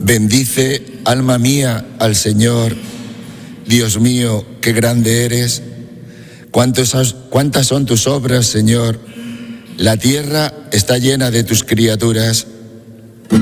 Bendice, alma mía, al Señor. Dios mío, qué grande eres. Cuántas son tus obras, Señor. La tierra está llena de tus criaturas.